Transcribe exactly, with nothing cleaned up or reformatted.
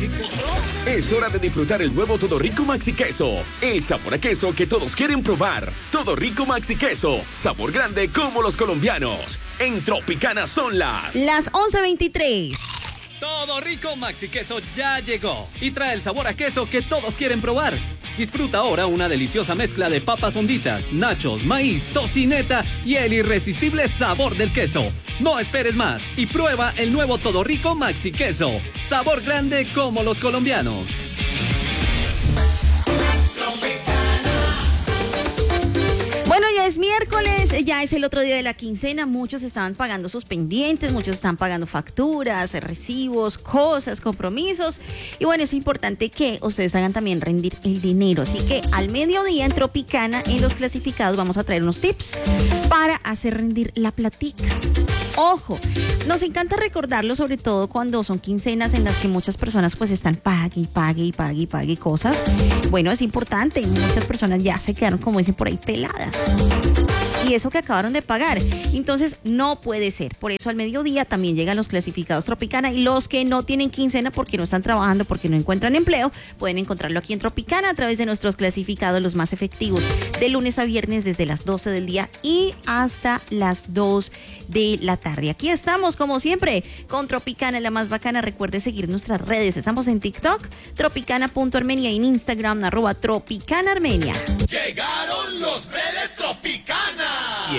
Es hora de disfrutar el nuevo Todo Rico Maxi Queso. El sabor a queso que todos quieren probar. Todo Rico Maxi Queso. Sabor grande como los colombianos. En Tropicana son las... Las once veintitrés. Todo Rico Maxi Queso ya llegó y trae el sabor a queso que todos quieren probar. Disfruta ahora una deliciosa mezcla de papas honditas, nachos, maíz, tocineta y el irresistible sabor del queso. No esperes más y prueba el nuevo Todo Rico Maxi Queso. Sabor grande como los colombianos. Bueno, ya es miércoles, ya es el otro día de la quincena, muchos estaban pagando sus pendientes, muchos están pagando facturas, recibos, cosas, compromisos. Y bueno, es importante que ustedes hagan también rendir el dinero. Así que al mediodía en Tropicana, en los clasificados, vamos a traer unos tips para hacer rendir la platica. Ojo, nos encanta recordarlo, sobre todo cuando son quincenas en las que muchas personas pues están pague y pague y pague y pague cosas. Bueno, es importante, muchas personas ya se quedaron, como dicen por ahí, peladas. Y eso que acabaron de pagar. Entonces no puede ser. Por eso al mediodía también llegan los clasificados Tropicana, y los que no tienen quincena porque no están trabajando, porque no encuentran empleo, pueden encontrarlo aquí en Tropicana a través de nuestros clasificados, los más efectivos, de lunes a viernes desde las doce del día y hasta las dos de la tarde. Aquí estamos como siempre con Tropicana, la más bacana. Recuerde seguir nuestras redes. Estamos en TikTok, tropicana punto armenia, y en Instagram, arroba Tropicana Armenia. Llegaron los de Tropicana.